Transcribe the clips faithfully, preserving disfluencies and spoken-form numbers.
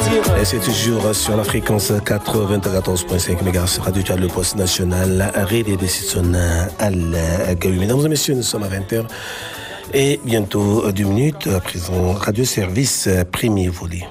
Et c'est toujours sur la fréquence quatre-vingt-quatorze virgule cinq mégahertz, Radio Tchad, le poste national, Rédé de Sitson al Gaou. Mesdames et messieurs, nous sommes à vingt heures et bientôt deux minutes. À présent, Radio Service, premier volet.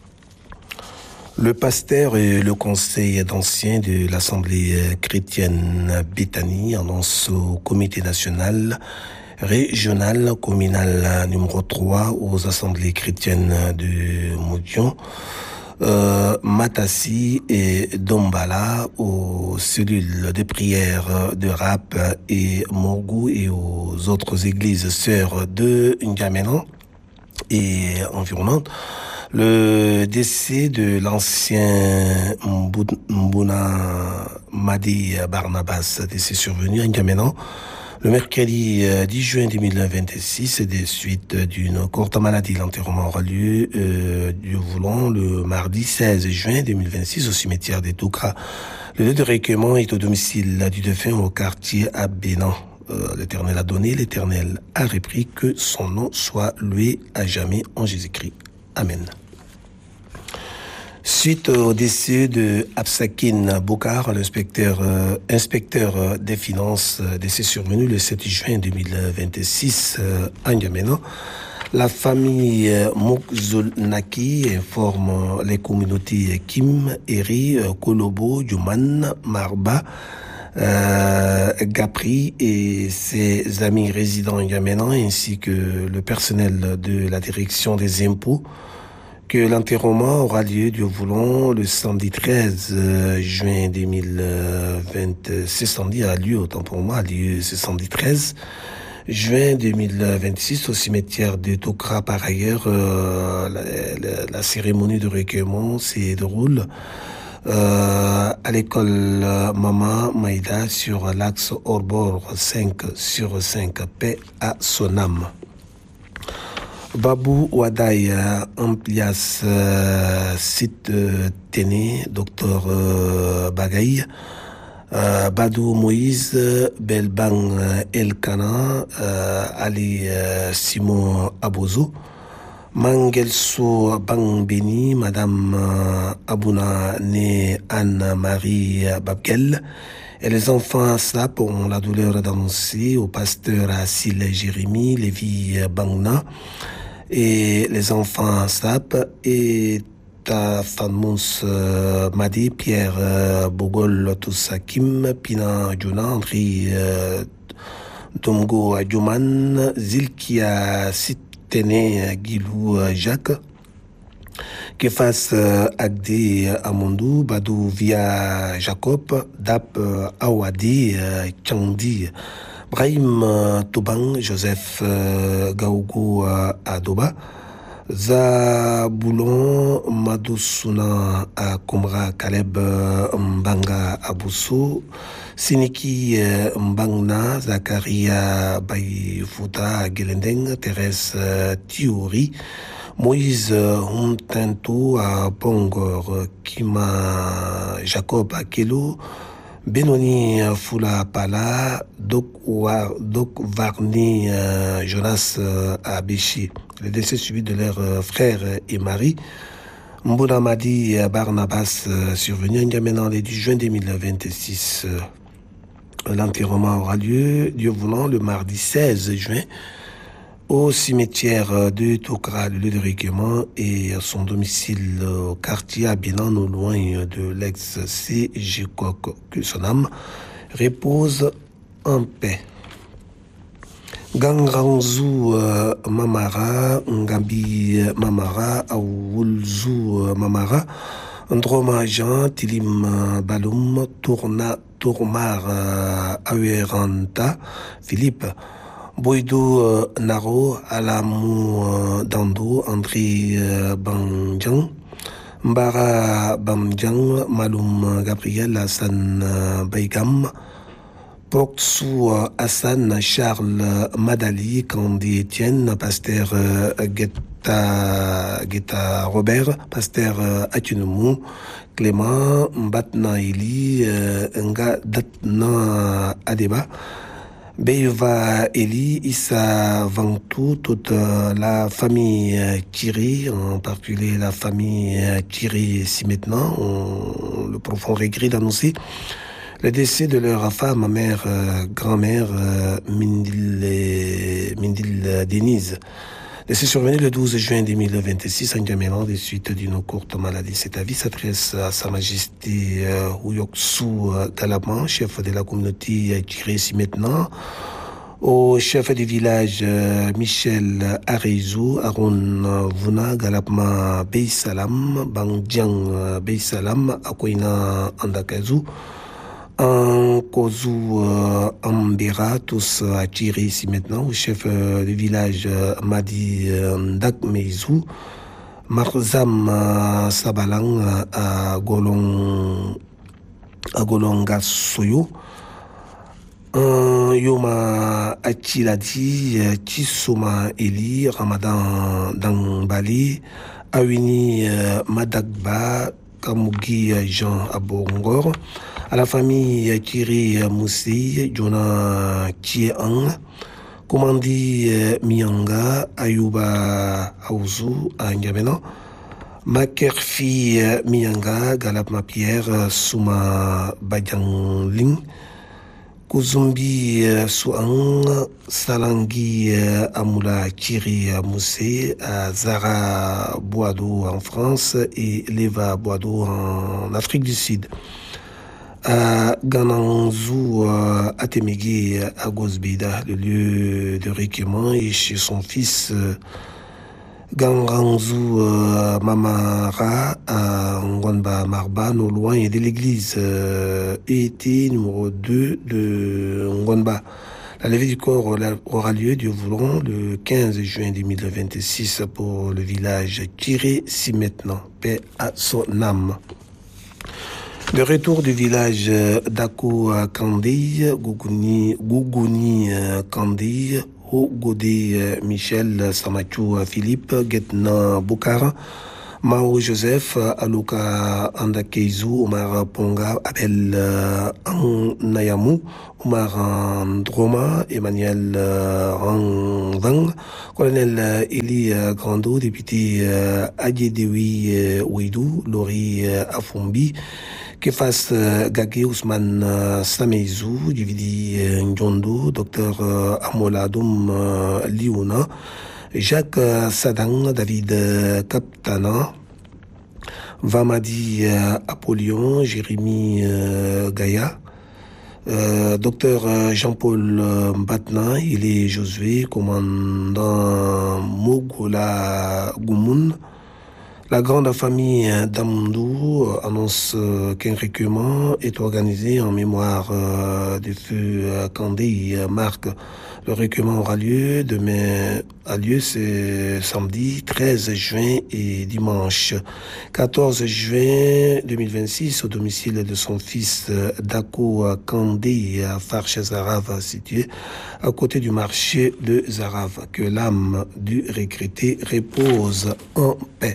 Le pasteur et le conseil d'anciens de l'Assemblée chrétienne Béthanie annoncent au comité national, régional, communal numéro trois aux assemblées chrétiennes de Modion, euh, Matassi et Dombala, aux cellules de prière de Rap et Morgou et aux autres églises sœurs de N'Djamena et environnantes. Le décès de l'ancien Mbouna Madi Barnabas, décès survenu à N'Djamena le mercredi dix juin deux mille vingt-six, des suites d'une courte maladie. L'enterrement aura lieu, euh, Dieu voulant, le mardi seize juin deux mille vingt-six au cimetière des Toukra. Le lieu de recueillement est au domicile du défunt au quartier à Bénin. Euh, L'Éternel a donné, l'Éternel a repris, que son nom soit loué à jamais en Jésus-Christ. Amen. Suite au décès de Absakin Bokar, l'inspecteur euh, inspecteur des finances, euh, décès survenu le sept juin deux mille vingt-six euh, à N'Djamena, la famille euh, Mokzolnaki informe les communautés Kim, Eri, euh, Kolobo, Djouman, Marba, euh, Gapri et ses amis résidents N'Djamena, ainsi que le personnel de la direction des impôts, que l'enterrement aura lieu, Dieu voulant, le samedi treize juin deux mille vingt. Ce samedi a lieu, autant pour moi, a lieu ce samedi treize juin deux mille vingt-six au cimetière de Tokra. Par ailleurs, euh, la, la, la cérémonie de recueillement se déroule euh, à l'école Mama Maïda sur l'axe Orbor cinq sur cinq, paix à son âme. Babou Wadaï, Amplias euh, Site euh, Téné, docteur euh, Bagaï, euh, Badou Moïse, Belbang Elkana, euh, Ali euh, Simon Abozo, Mangelso Bang Beni, Madame euh, Abouna Né Anne-Marie Babgel, et les enfants Slap ont la douleur d'annoncer au pasteur Assil Jérémy, Lévi Bangna, et les enfants Slap et Tafanmous euh, Madi, Pierre euh, Bogol Toussakim, Pina Djuna, André euh, Domgo Adjouman, Zilkia Sitene Gilou Jacques, Kefas euh, Agde Amondou, Badou Via Jacob, Dap euh, Awadi euh, Chandi, Brahim euh, Toban, Joseph euh, Gaougou euh, Adoba, Zaboulon Madoussouna à Komra, Kaleb euh, Mbanga Abousso, Siniki euh, Mbangna, Zakaria Baïfouta Gelendeng, Thérèse euh, Thiouri, Moïse Huntento à Bongor, Kima Jacob Akelo, Benoni Fula Pala, Doc, Doc Varni euh, Jonas euh, à Béchi. Les décès suivis de leurs euh, frères et mari. Mbouna Madi Barnabas euh, survenu à N'Djamena le dix juin deux mille vingt-six. Euh, L'enterrement aura lieu, Dieu voulant, le mardi seize juin au cimetière de Tokra, le lieu de recueillement, et à son domicile au quartier à Bénin, non loin de l'ex-C G C O C, que son âme repose en paix. Gangranzou euh, Mamara, Ngambi Mamara, Aoulzou euh, Mamara, Ndroma Jean, Tilim euh, Baloum, Tourna, Tourmar euh, Aweranta, Philippe, Boido euh, Naro, Alamou euh, Dando, André euh, Bandian, Mbara Bamdian, Maloum Gabriel, Hassan euh, Baigam, Proxou euh, Hassan, Charles Madali, Candy Etienne, Pasteur euh, Guetta, Guetta Robert, Pasteur euh, Atunemou, Clément, Mbatna Eli, euh, Nga Datna Adeba, Beiva Eli, Issa Vantou, toute la famille Thierry, en particulier la famille Thierry si maintenant, on, le profond regret d'annoncer le décès de leur femme, mère, euh, grand-mère, euh, Mindil, Mindil Denise. Décès survenu le douze juin deux mille vingt-six en N'Djamena des suites d'une courte maladie. Cet avis s'adresse à Sa Majesté euh, Ouyoksu Galabman, chef de la communauté Thierry si maintenant, au chef du village euh, Michel Areizou, Aaron Vuna Galabman Beissalam, Bangjiang Beissalam, Akoina Andakazu, en Kozu euh, Ambera, tous à Thierry ici maintenant, au chef euh, du village euh, Madi euh, Ndak Meizou, Marzam euh, Sabalang euh, à Golong à Golonga Soyo, euh, Yoma Achiladi, euh, Chisoma Eli, Ramadan Dangbali, Awini euh, Madagba, Kamugi euh, Jean Abongor, à la famille Thierry Moussi, Jonah Chiang, Komandi Mianga, Ayuba Aouzou, à N'Djamena, Makerfi Mianga, Galapma Pierre, Souma Badiangling, Kuzumbi Souang, Salangi Amoula Thierry Moussé, Zara Boado en France et Leva Boado en Afrique du Sud. À Gananzou, à Temegui, à Gosbida, le lieu de recueillement, et chez son fils Ganganzou Mamara, à Ngwanba Marba, non loin et de l'église E T numéro deux de Ngwanba. La levée du corps aura lieu, Dieu voulant, le quinze juin deux mille vingt-six pour le village Thierry si maintenant, paix à son âme. Le retour du village d'Ako Kandé, Gougouni, Gougouni Kandé, Godé Michel, Samachou Philippe, Getna Boukara, Mao Joseph, Aluka Andakeizou, Omar Ponga, Abel Nayamou, Omar Ndroma, Emmanuel Rangvang, colonel Eli Grando, député Adjedewi Ouidou, Lori Afombi, Kefas Gagé Ousmane Sameizou, Dividi Ndjondo, docteur Amoladoum Liouna, Jacques Sadang, David Kaptana, Vamadi Apollon, Jérémy Gaïa, euh, docteur Jean-Paul Mbatna, il est Josué, commandant Mogola Goumoun. La grande famille d'Amundou annonce qu'un recueillement est organisé en mémoire du feu Kandé Marc. Le recueillement aura lieu demain, a lieu ce samedi treize juin et dimanche quatorze juin deux mille vingt-six au domicile de son fils Dako Kandé à Farche Zarav, situé à côté du marché de Zarav. Que l'âme du regretté repose en paix.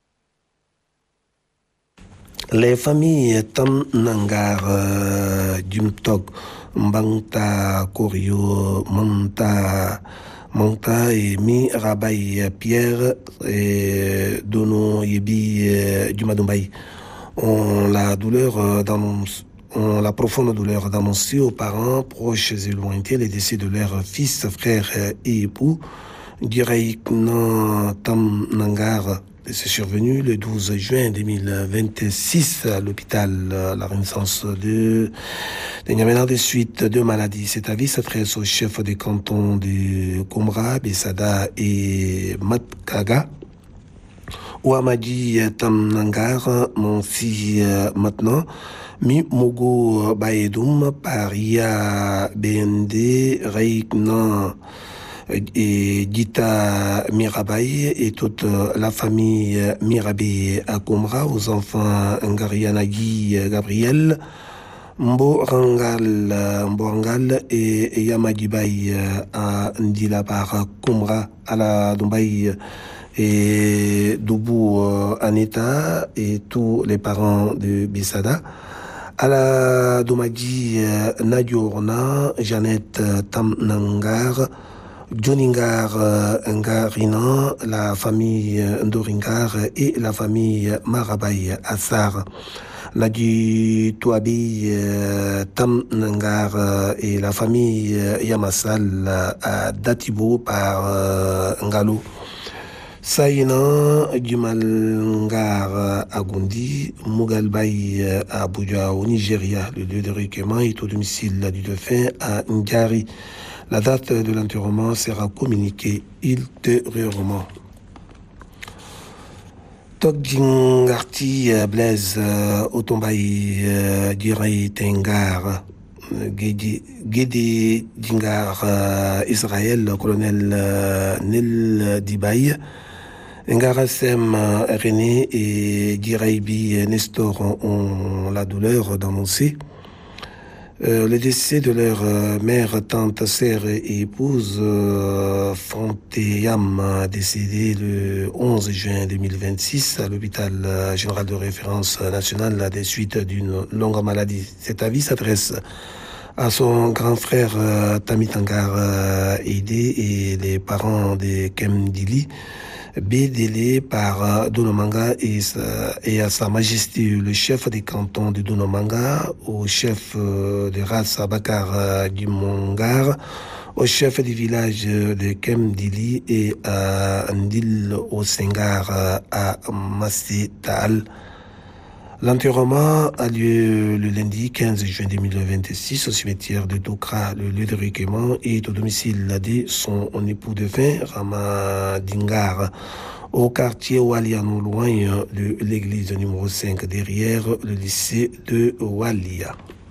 Les familles Tam Nangar, euh, Dumtok, Mbangta, Korio, Manta, Manta et Mi Rabaï Pierre et Dono Yebi Dumadombaï ont la douleur d'annoncer, ont la profonde douleur d'annoncer aux parents, proches et lointains les décès de leurs fils, frères et époux. Diraïkna Tam Nangar, c'est survenu le douze juin deux mille vingt-six à l'hôpital La Renaissance de, de N'Djamena des suites de maladies. Cet avis s'adresse au chef des cantons de Komra, Bessada et Matkaga. Ouamadi Tamnangar, Monsi maintenant, Mi Mogo Baedoum, Paria B N D, Reikna et Dita Mirabai et toute la famille Mirabé à Komra, aux enfants Ngarianagi Gabriel, Mborangal, Mborangal et Yamadibay à Ndilapar Komra à la Dumbaï et Doubou Aneta et tous les parents de Bissada, Ala Domadi Nadiorna, Jeannette Tamnangar, Joningar Ngarina, la famille Ndoringar et la famille Marabay Assar. Nadi Touabi Tamnangar et la famille Yamassal à Datibo par Ngalo. Saïna Dumalngar à Gondi, Mugalbaï à Abuja au Nigeria. Le lieu de recueillement est au domicile du défunt à Ngari. La date de l'enterrement sera communiquée ultérieurement. Tokdingarti Blaise Otombaï Dirai Tengar. Guédé Djingar Israël, colonel Nil Dibaï. Ngarasem René et Diraibi Nestor ont la douleur d'annoncer euh, le décès de leur euh, mère, tante, sœur et épouse euh, Fanteyam, décédée le onze juin deux mille vingt-six à l'hôpital général de référence national des suites d'une longue maladie. Cet avis s'adresse à son grand frère euh, Tamitangar euh, Aidé et les parents de Kemdili, bédélé par Donomanga et, et à Sa Majesté le chef des cantons de Donomanga, au chef de race Bakar Dumongar, au chef du village de Kemdili et à Ndil au Sengar à Massetal. L'enterrement a lieu le lundi quinze juin deux mille vingt-six au cimetière de Dokra. Le lieu de recueillement est au domicile de son époux de vin, Rama Dingar, au quartier Walia, non loin de l'église numéro cinq, derrière le lycée de Walia.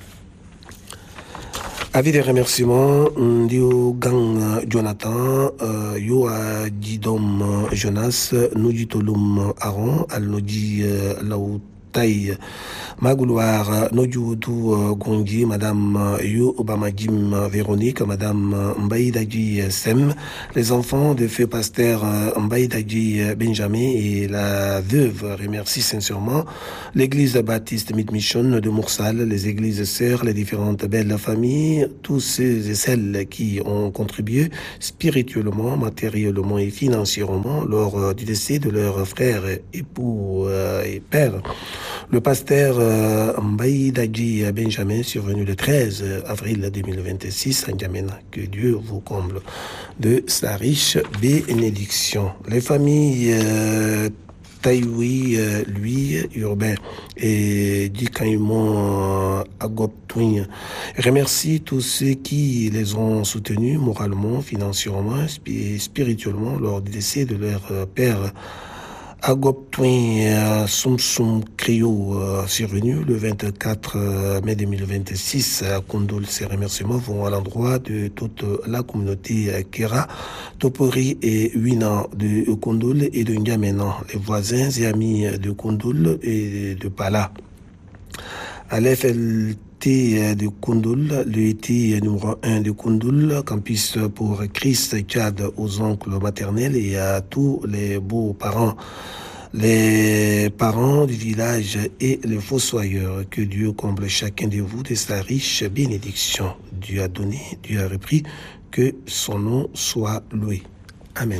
Avis de remerciements, Ndio Gang Jonathan, euh, Yo a Didom Jonas, Nudi Tolum Aaron, Al Nodi Laout. Magouloir, Nodjoutou Gondi, Madame Yo Obama Jim Véronique, Madame Mbaïdadji Sem, les enfants de feu pasteur Mbaïdadji Benjamin et la veuve remercie sincèrement l'église baptiste Mid-Mission de Moursal, les églises sœurs, les différentes belles familles, tous ceux et celles qui ont contribué spirituellement, matériellement et financièrement lors du décès de leurs frères, époux et pères. Le pasteur euh, Mbaïdadji Benjamin, survenu le treize avril deux mille vingt-six à N'Djamena. Que Dieu vous comble de sa riche bénédiction. Les familles euh, Taïwi, euh, lui, Urbain et Dikaimon Agoptouin remercie tous ceux qui les ont soutenus moralement, financièrement et spirituellement lors du décès de leur euh, père. Agoptouin Soum Soum Crio euh, survenu le vingt-quatre mai deux mille vingt-six à Kondol. Ces remerciements vont à l'endroit de toute la communauté Kera, Topori et Wina de Kondol et de N'Djamena, les voisins et amis de Kondol et de Pala. À l'F L T de Kondol, le T numéro un de Kondol, campus pour Christ Tchad aux oncles maternels et à tous les beaux-parents, les parents du village et les fossoyeurs. Que Dieu comble chacun de vous de sa riche bénédiction. Dieu a donné, Dieu a repris, que son nom soit loué. Amen.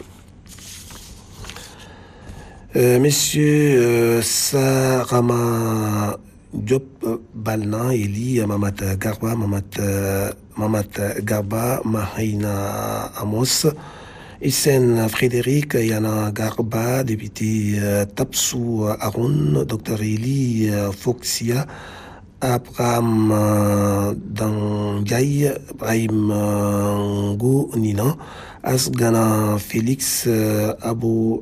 Euh, Monsieur euh, Sarama Diop Balna, Eli, Mamat Garba, Mamat, Mamat Garba, Mahaina Amos, Isen Frédéric, Yana Garba, député euh, Tapsou Aroun, Docteur Eli euh, Foxia, Abraham euh, Dangay, Ibrahim euh, Ngo Nina, Asgana Félix, euh, Abou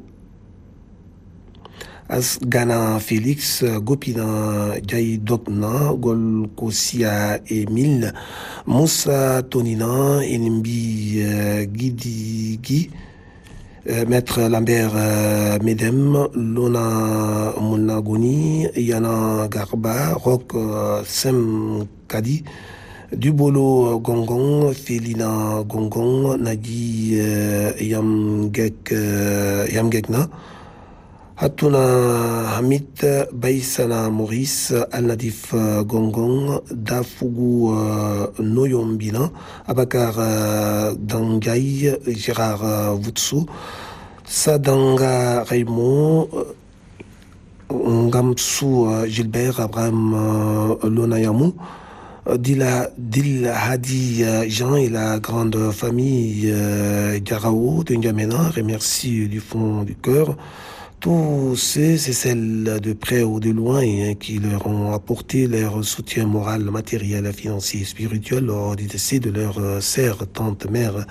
Asgana Félix, Gopina Djaïdokna, Golkosia Emile, Moussa Tonina, Enimbi euh, Guidi, euh, Maître Lambert euh, Medem, Lona Mounagoni, Yana Garba, Rock euh, Sem Kadi, Dubolo Gongong, Félina Gongong, Nadi euh, Yamgek, euh, Yamgekna, Hatuna Hamid Baïsana Maurice Al-Nadif Gongong Dafougou Noyombina Abakar Dangay Gérard Voutsou Sadanga Raymond Ngamsou Gilbert Abraham Lonayamou Dila, Dila Hadi Jean et la grande famille euh, Garao de N'Djamena remercie du fond du cœur tous ceux et celles de près ou de loin hein, qui leur ont apporté leur soutien moral, matériel, financier et spirituel lors du décès de leur euh, sœur, tante, mère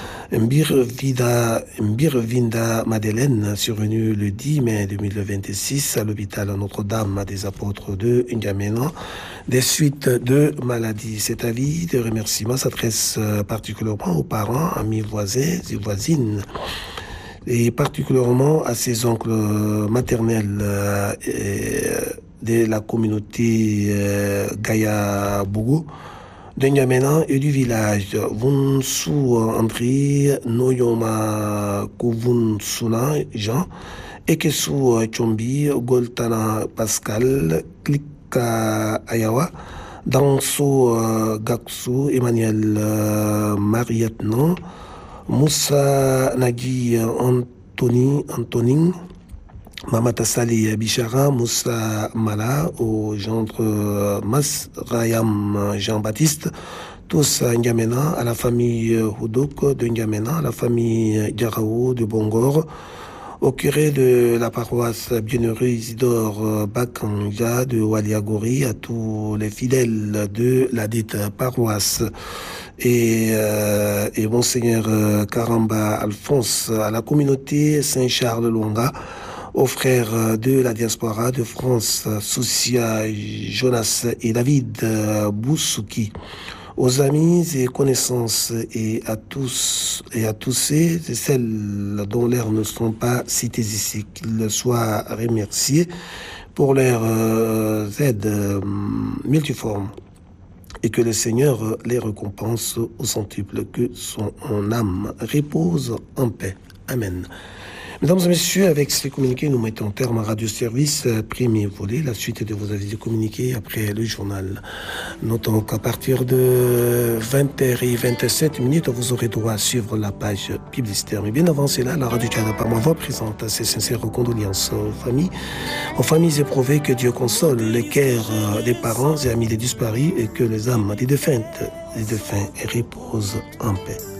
Mbirvinda, Mbirvinda Madeleine, survenue le dix mai deux mille vingt-six à l'hôpital Notre-Dame des Apôtres de N'Djamena, des suites de maladies. Cet avis de remerciement s'adresse particulièrement aux parents, amis, voisins et voisines, et particulièrement à ses oncles maternels euh, de la communauté euh, Gaïa Bougou de N'Djamena et du village Vunsou André Noyoma Kouvunsuna Jean Ekesou Chombi Goltana Pascal Klika Ayawa Danso Gaksou Emmanuel Marietnon Moussa Nagui Anthony Antonin Mamata Sali Bichara, Moussa Mala, au gendre Mas Rayam Jean-Baptiste, tous à N'Djamena, à la famille Houdouk de N'Djamena, à la famille Garao de Bongor, au curé de la paroisse Bienheureux Isidore Bakanja de Waliagori, à tous les fidèles de la dite paroisse, et, euh, et Monseigneur Karamba Alphonse, à la communauté Saint-Charles-Longa, aux frères de la diaspora de France, Soucia, Jonas et David Boussouki, aux amis et connaissances et à tous et à tous ceux et celles dont leurs ne sont pas cités ici, qu'ils soient remerciés pour leur euh, aide euh, multiforme et que le Seigneur les récompense au centuple, que son âme repose en paix. Amen. Mesdames et messieurs, avec ces communiqués, nous mettons terme à Radio Service, premier volet, la suite de vos avis de communiqués après le journal. Notons qu'à partir de vingt heures vingt-sept minutes, vous aurez droit à suivre la page publicitaire. Mais bien avant cela, la Radio Tchada par ma voix présente ses sincères condoléances aux familles, aux familles éprouvées, que Dieu console les cœurs des parents et amis des disparus et que les âmes des défuntes, des défunts reposent en paix.